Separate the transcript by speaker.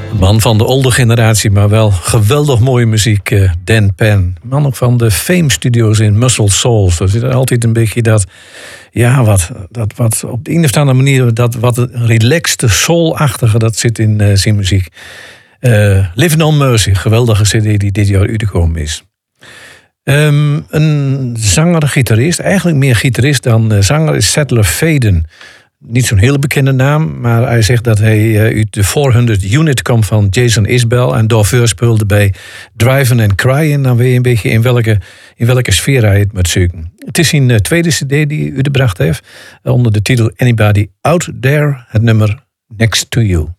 Speaker 1: Man van de oude generatie, maar wel geweldig mooie muziek. Dan Penn. Man ook van de Fame Studios in Muscle Shoals. Er zit altijd een beetje dat... Ja, wat op de een of andere manier... dat wat relaxte, soul-achtige, dat zit in zijn muziek. Living on Mercy, geweldige cd die dit jaar uitgekomen is. Een zanger-gitarist, eigenlijk meer gitarist dan zanger, is Settler Faden. Niet zo'n hele bekende naam, maar hij zegt dat hij uit de 400 unit komt van Jason Isbell en daarvoor speelde bij Drivin' and Cryin'. Dan weet je een beetje in welke sfeer hij het moet zoeken. Het is zijn tweede cd die hij uitgebracht heeft, onder de titel Anybody Out There, het nummer Next to You.